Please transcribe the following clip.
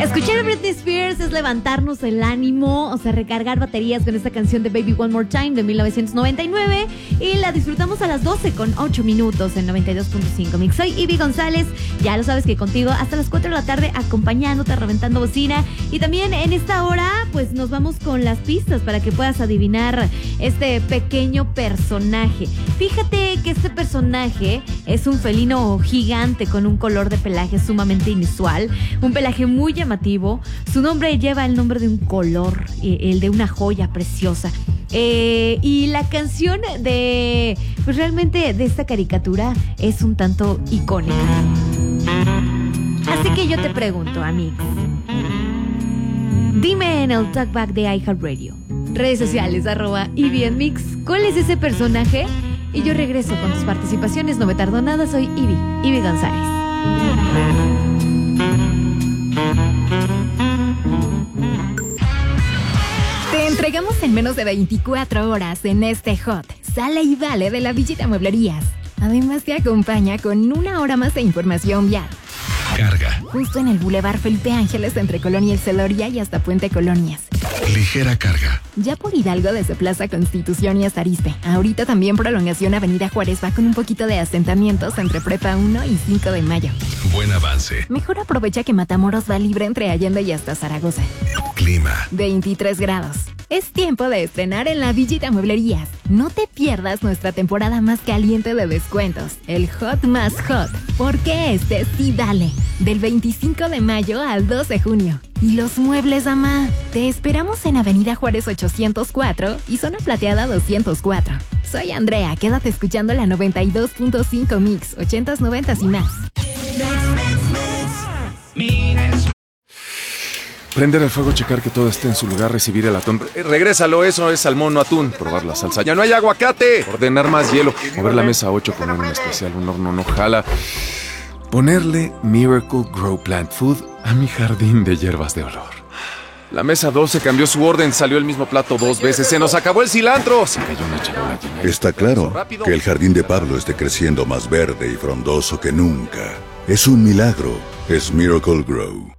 Escuchar a Britney Spears es levantarnos el ánimo, o sea, recargar baterías con esta canción de Baby One More Time de 1999 y la disfrutamos a las 12 con 8 minutos en 92.5 Mix. Soy Ivy González, ya lo sabes que contigo hasta las 4 de la tarde acompañándote, reventando bocina, y también en esta hora pues nos vamos con las pistas para que puedas adivinar este pequeño personaje. Fíjate que este personaje es un felino gigante con un color de pelaje sumamente inusual, un pelaje muy llamativo. Su nombre lleva el nombre de un color, el de una joya preciosa. Y la canción de, pues realmente de esta caricatura es un tanto icónica. Así que yo te pregunto, amigos, dime en el talkback de iHeartRadio, redes sociales, @IvyandMix, ¿cuál es ese personaje? Y yo regreso con tus participaciones, no me tardo nada, soy Ivy González. Te entregamos en menos de 24 horas en este Hot, Sale y Vale de la Villita Mueblerías. Además te acompaña con una hora más de información vial. Carga. Justo en el Boulevard Felipe Ángeles entre Colonia El Celoria y hasta Puente Colonias. Ligera carga. Ya por Hidalgo desde Plaza Constitución y hasta Arizpe. Ahorita también prolongación Avenida Juárez va con un poquito de asentamientos entre Prepa 1 y 5 de mayo. Buen avance. Mejor aprovecha que Matamoros va libre entre Allende y hasta Zaragoza. Clima. 23 grados. Es tiempo de estrenar en la Villita Mueblerías. No te pierdas nuestra temporada más caliente de descuentos, el Hot más Hot, porque este sí vale. Del 25 de mayo al 2 de junio. Y los muebles, ama, te esperamos en Avenida Juárez 804 y Zona Plateada 204. Soy Andrea, quédate escuchando la 92.5 Mix, 80s, 90s y más. Prender el fuego, checar que todo esté en su lugar, recibir el atún. Regrésalo, eso es salmón, no atún. Probar la salsa. ¡Ya no hay aguacate! Ordenar más hielo. Mover la mesa 8, poner un especial, un horno no jala. Ponerle Miracle Grow Plant Food a mi jardín de hierbas de olor. La mesa 12 cambió su orden, salió el mismo plato 2 veces. ¡Se nos acabó el cilantro! Se cayó una charola llena. Está claro que el jardín de Pablo esté creciendo más verde y frondoso que nunca. Es un milagro. Es Miracle Grow.